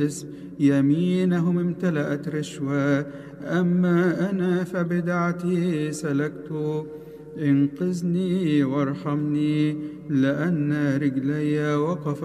يمينهم امتلأت رشوة، أما أنا فبدعتي سلكت. انقذني وارحمني، لأن رجلي وقف